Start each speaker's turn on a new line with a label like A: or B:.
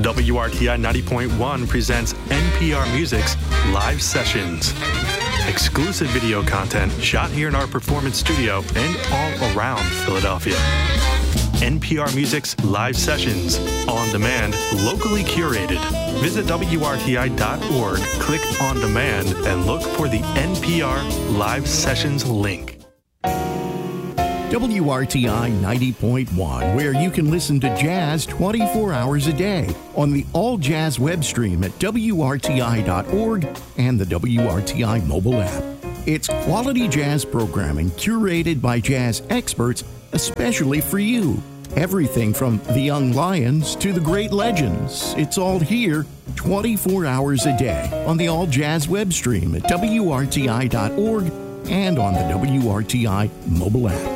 A: WRTI 90.1 presents NPR Music's Live Sessions. Exclusive video content shot here in our performance studio and all around Philadelphia. NPR Music's Live Sessions, on demand, locally curated. Visit WRTI.org, click on demand, and look for the NPR Live Sessions link.
B: WRTI 90.1, where you can listen to jazz 24 hours a day on the All Jazz web stream at WRTI.org and the WRTI mobile app. It's quality jazz programming curated by jazz experts, especially for you. Everything from the young lions to the great legends. It's all here 24 hours a day on the All Jazz web stream at WRTI.org and on the WRTI mobile app.